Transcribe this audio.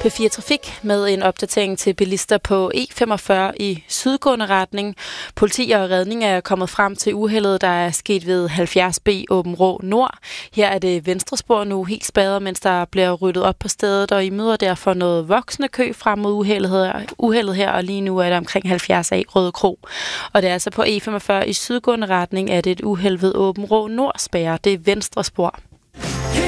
P4 Trafik med en opdatering til bilister på E45 i sydgående retning. Politi og redning er kommet frem til uheldet, der er sket ved 70B Åben Rå Nord. Her er det venstre spor nu helt spærret, mens der bliver ryddet op på stedet, og I møder derfor noget voksende kø frem mod uheldet her, og lige nu er det omkring 70A Røde Kro. Og det er altså på E45 i sydgående retning, at et uheld ved Åben Rå Nord spærrer det venstre spor.